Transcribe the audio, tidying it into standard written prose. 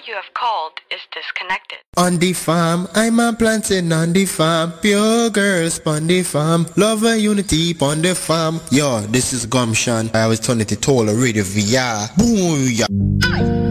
you have called is disconnected. On the farm, I'm a planting on the farm. Pure girls on the farm. Love and unity on the farm. Yo, this is Gumshan. I was turning to Tola Radio VR. Booyah.